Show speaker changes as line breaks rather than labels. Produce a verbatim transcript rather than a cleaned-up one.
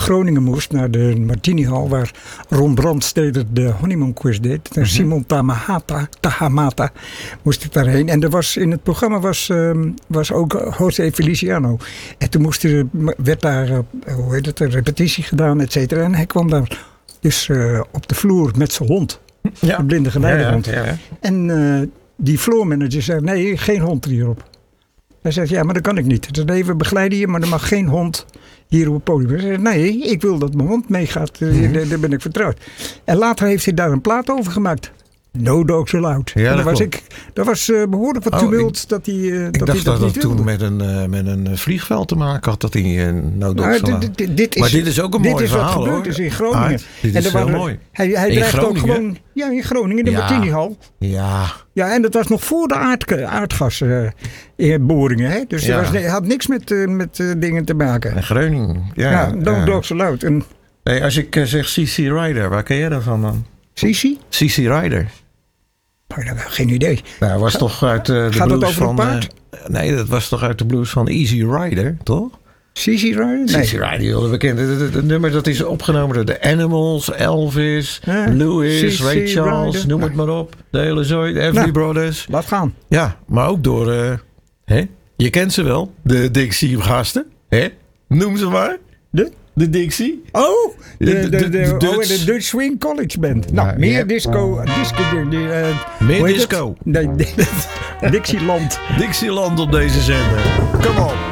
Groningen moest, naar de Martini Hall, waar Ron Brandsteder de Honeymoon Quiz deed. En
Mhm.
Simon Tamahata, Tahamata moest ik daarheen. En er was, in het programma was, um, was ook José Feliciano. En toen moest er, werd daar, uh, hoe heet het, een repetitie gedaan, et cetera. En hij kwam daar dus uh, op de vloer met zijn hond.
Ja.
Een blinde geleidehond.
Ja, ja, ja.
En uh, die floormanager zei, nee, geen hond hierop. Hij zegt, ja, maar dat kan ik niet. Dus even begeleiden je, maar er mag geen hond hier op het podium. Hij zegt, nee, ik wil dat mijn hond meegaat. Mm-hmm. Daar, daar ben ik vertrouwd. En later heeft hij daar een plaat over gemaakt. No Dogs Allowed.
Ja,
dat,
dat,
was ik, dat was uh, behoorlijk wat tumult
oh, ik,
dat hij uh,
ik
dat
dacht
hij dat,
dat
niet
dat toen
wilde.
met een, uh, met een vliegveld te maken had. Dat hij uh, No Dogs
Nou,
Allowed.
dit, dit, dit is,
maar dit is ook een
dit
mooi
is
verhaal,
wat gebeurd
hoor.
is in Groningen.
Aard, dit
en
is
waren,
heel mooi.
Hij, hij
in
dreigt ook
Groningen?
gewoon... Ja, in Groningen, in de
Ja.
Martinihal.
Ja.
Ja, en dat was nog voor de aard, aardgasboringen. Uh, dus
ja.
het was, had niks met, uh, met uh, dingen te maken.
En Groningen. Ja,
ja, No
ja.
Dogs Allowed. En...
Hey, als ik uh, zeg C C Rider, waar ken jij dat van dan?
Sisi?
C C Rider.
Oh, dat geen idee.
Nou, was Ga, toch uit uh, de
gaat
blues
het over
van...
een paard?
Uh, nee, dat was toch uit de blues van Easy Rider, toch?
Sisi Rider? Nee.
Sisi Rider, heel bekend. Het nummer dat is opgenomen door de Animals, Elvis, ja, Louis,
C C
Ray Charles,
Rider.
noem het maar op. De hele zooi, de Everly
nou,
Brothers.
Laat gaan.
Ja, maar ook door... Uh, hè? Je kent ze wel, de Dixie-gasten. Hè? Noem ze maar.
De?
De Dixie.
Oh, de, de, de, de, de,
Dutch.
oh, de Dutch Swing College Band. Nou,
ja,
meer
ja.
disco. disco uh,
meer disco.
Nee, Dixieland.
Dixieland op deze zender. Come on.